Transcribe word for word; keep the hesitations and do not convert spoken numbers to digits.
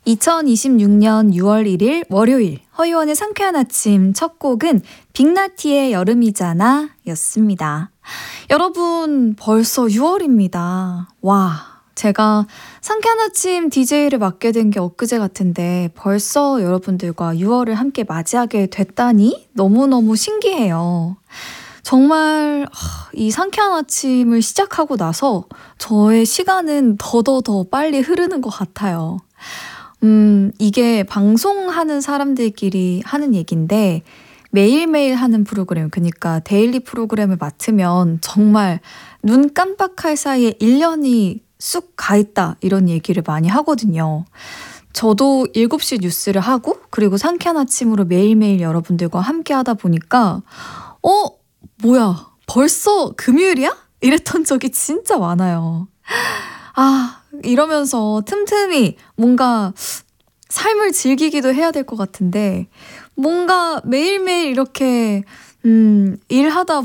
이천이십육년 유월 일일 월요일 허유원의 상쾌한 아침 첫 곡은 빅나티의 여름이잖아 였습니다. 여러분 벌써 유월입니다. 와, 제가 상쾌한 아침 디제이를 맡게 된 게 엊그제 같은데 벌써 여러분들과 유월을 함께 맞이하게 됐다니 너무너무 신기해요. 정말 이 상쾌한 아침을 시작하고 나서 저의 시간은 더더더 빨리 흐르는 것 같아요. 음, 이게 방송하는 사람들끼리 하는 얘기인데 매일매일 하는 프로그램, 그러니까 데일리 프로그램을 맡으면 정말 눈 깜빡할 사이에 일 년이 쑥 가 있다 이런 얘기를 많이 하거든요. 저도 일곱 시 뉴스를 하고 그리고 상쾌한 아침으로 매일매일 여러분들과 함께 하다 보니까 어? 뭐야? 벌써 금요일이야? 이랬던 적이 진짜 많아요. 아, 이러면서 틈틈이 뭔가 삶을 즐기기도 해야 될 것 같은데 뭔가 매일매일 이렇게 음, 일하다